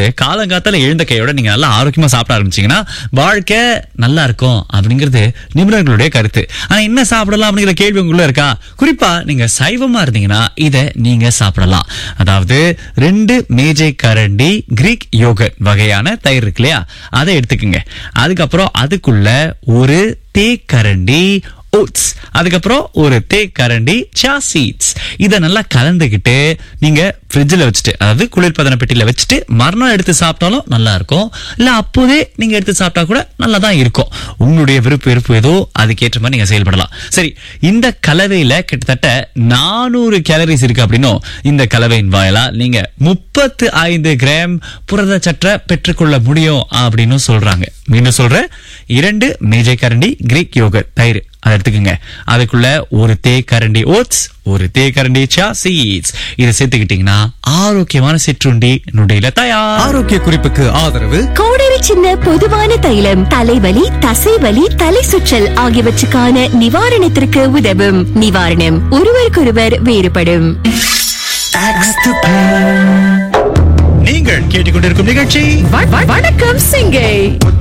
காலங்காத்தால எழுந்த கையோட நீங்க நல்லா ஆரோக்கியமா சாப்பிட ஆரம்பிச்சீங்கன்னா வாழ்க்கை நல்லா இருக்கும் அப்படிங்கிறது நிபுணர்களுடைய கருத்து. ஆனா என்ன சாப்பிடலாம் அப்படிங்கிற கேள்வி உங்களுக்குள்ள இருக்கா? குறிப்பா நீங்க சைவமா இருந்தீங்கன்னா இத நீங்க சாப்பிடலாம். அதாவது 2 மேஜை கரண்டி கிரீக் யோகர்ட் வகையான தயிர் இருக்கு இல்லையா, அதை எடுத்துக்குங்க. அதுக்கப்புறம் அதுக்குள்ள ஒரு தேக்கரண்டி ஓட்ஸ், அதுக்கப்புறம் ஒரு தேக்கரண்டி chia seeds. இதை நல்லா கலந்துகிட்டு நீங்க ஃப்ரிட்ஜில் வச்சுட்டு, அதாவது குளிர்பதன பெட்டியில வச்சுட்டு மறுநாள் எடுத்து சாப்பிட்டாலும் நல்லா இருக்கும். இல்ல அப்போதே நீங்க எடுத்து சாப்பிட்டா கூட நல்லா தான் இருக்கும். உங்களுடைய விருப்பு ஏதோ அதுக்கேற்ற மாதிரி நீங்க செயல்படலாம். சரி, இந்த கலவையில கிட்டத்தட்ட 400 கேலரிஸ் இருக்கு அப்படின்னும் இந்த கலவையின் வாயிலா நீங்க 35 கிராம் புரதச்சற்றை பெற்றுக்கொள்ள முடியும் அப்படின்னு சொல்றாங்க. மீண்டும் சொல்றேன், 2 மேஜை கரண்டி கிரீக் யோகர்ட் தயிர் அதை எடுத்துக்கோங்க. அதுக்குள்ள ஒரு தேக்கரண்டி ஓட்ஸ், ஒரு தேக்கரண்டி chia seeds. இதை சேர்த்துக்கிட்டீங்கன்னா ஆரோக்கியமான சிற்றுண்டி நுடையில தயார். ஆரோக்கிய குறிப்புக்கு ஆதரவு கோடரி சின்ன பொதுவான தைலம் தலைவலி, தசைவலி, தலை சுற்றல் ஆகியவற்றுக்கான நிவாரணத்திற்கு உதவும். நிவாரணம் ஒருவருக்கொருவர் வேறுபடும். நீங்கள் கேட்டுக்கொண்டிருக்கும் நிகழ்ச்சி வணக்கம் சிங்கை.